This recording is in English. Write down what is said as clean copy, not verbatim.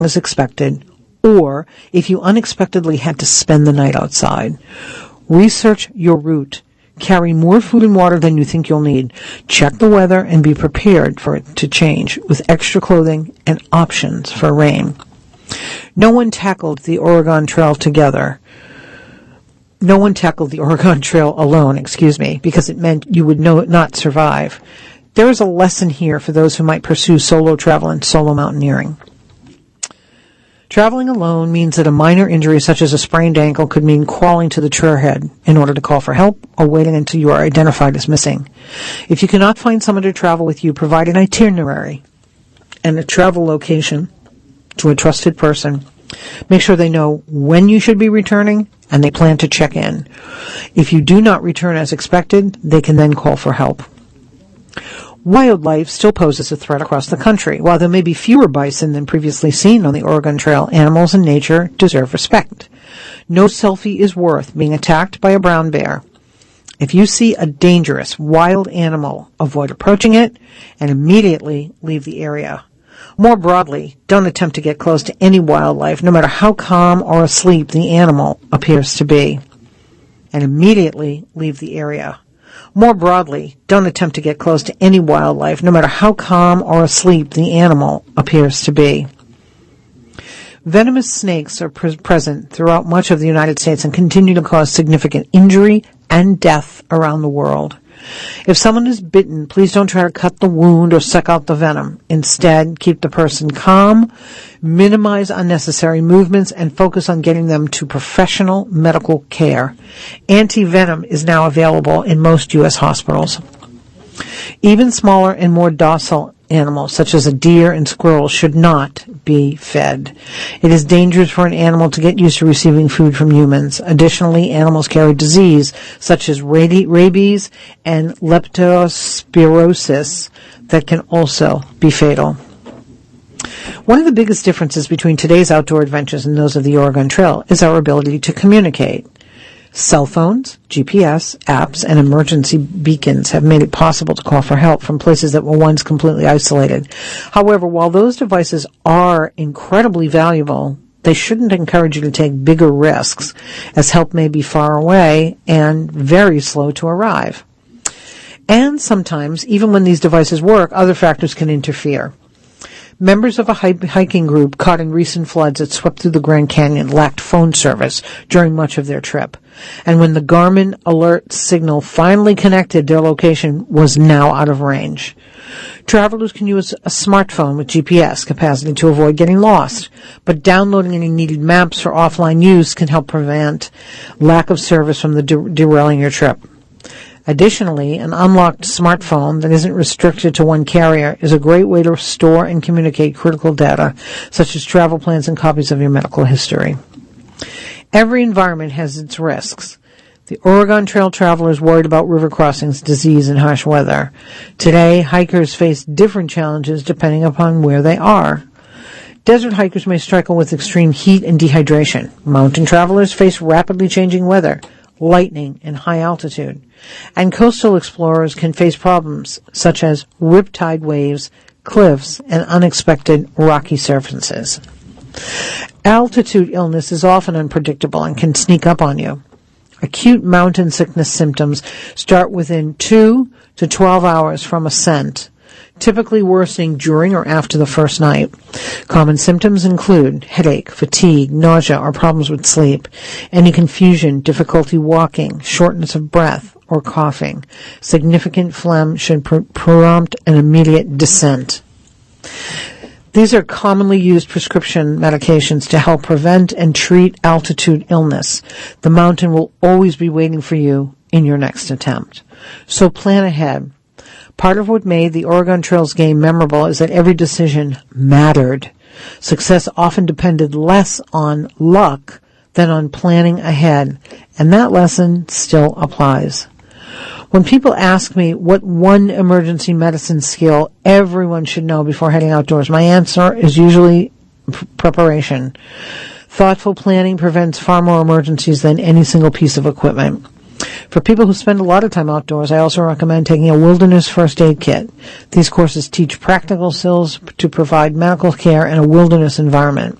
as expected, or if you unexpectedly had to spend the night outside. Research your route. Carry more food and water than you think you'll need. Check the weather and be prepared for it to change with extra clothing and options for rain. No one tackled the Oregon Trail alone, because it meant you would not survive. There is a lesson here for those who might pursue solo travel and solo mountaineering. Traveling alone means that a minor injury such as a sprained ankle could mean crawling to the trailhead in order to call for help or waiting until you are identified as missing. If you cannot find someone to travel with you, provide an itinerary and a travel location to a trusted person. Make sure they know when you should be returning and they plan to check in. If you do not return as expected, they can then call for help. Wildlife still poses a threat across the country. While there may be fewer bison than previously seen on the Oregon Trail, animals and nature deserve respect. No selfie is worth being attacked by a brown bear. If you see a dangerous wild animal, avoid approaching it and immediately leave the area. More broadly, don't attempt to get close to any wildlife, no matter how calm or asleep the animal appears to be. And immediately leave the area. More broadly, don't attempt to get close to any wildlife, no matter how calm or asleep the animal appears to be. Venomous snakes are present throughout much of the United States and continue to cause significant injury and death around the world. If someone is bitten, please don't try to cut the wound or suck out the venom. Instead, keep the person calm, minimize unnecessary movements, and focus on getting them to professional medical care. Anti-venom is now available in most U.S. hospitals. Even smaller and more docile animals, such as a deer and squirrel, should not be fed. It is dangerous for an animal to get used to receiving food from humans. Additionally, animals carry disease, such as rabies and leptospirosis, that can also be fatal. One of the biggest differences between today's outdoor adventures and those of the Oregon Trail is our ability to communicate. Cell phones, GPS, apps, and emergency beacons have made it possible to call for help from places that were once completely isolated. However, while those devices are incredibly valuable, they shouldn't encourage you to take bigger risks, as help may be far away and very slow to arrive. And sometimes, even when these devices work, other factors can interfere. Members of a hiking group caught in recent floods that swept through the Grand Canyon lacked phone service during much of their trip. And when the Garmin alert signal finally connected, their location was now out of range. Travelers can use a smartphone with GPS capacity to avoid getting lost, but downloading any needed maps for offline use can help prevent lack of service from derailing your trip. Additionally, an unlocked smartphone that isn't restricted to one carrier is a great way to store and communicate critical data, such as travel plans and copies of your medical history. Every environment has its risks. The Oregon Trail traveler is worried about river crossings, disease, and harsh weather. Today, hikers face different challenges depending upon where they are. Desert hikers may struggle with extreme heat and dehydration. Mountain travelers face rapidly changing weather, lightning, and high altitude. And coastal explorers can face problems such as riptide waves, cliffs, and unexpected rocky surfaces. Altitude illness is often unpredictable and can sneak up on you. Acute mountain sickness symptoms start within 2 to 12 hours from ascent, typically worsening during or after the first night. Common symptoms include headache, fatigue, nausea, or problems with sleep, any confusion, difficulty walking, shortness of breath, or coughing. Significant phlegm should prompt an immediate descent. These are commonly used prescription medications to help prevent and treat altitude illness. The mountain will always be waiting for you in your next attempt. So plan ahead. Part of what made the Oregon Trail's game memorable is that every decision mattered. Success often depended less on luck than on planning ahead, and that lesson still applies. When people ask me what one emergency medicine skill everyone should know before heading outdoors, my answer is usually preparation. Thoughtful planning prevents far more emergencies than any single piece of equipment. For people who spend a lot of time outdoors, I also recommend taking a wilderness first aid kit. These courses teach practical skills to provide medical care in a wilderness environment.